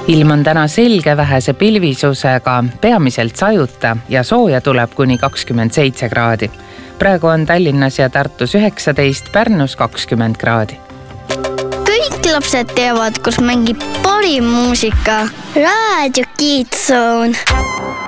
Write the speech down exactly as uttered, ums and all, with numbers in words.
ilm on täna selge vähese pilvisusega, peamiselt sajuta ja sooja tuleb kuni kakskümmend seitse kraadi. Praegu on Tallinnas ja Tartus üheksateist, Pärnus kakskümmend kraadi. Kõik lapsed teavad, kus mängib parim muusika. Raadio Kids Zone.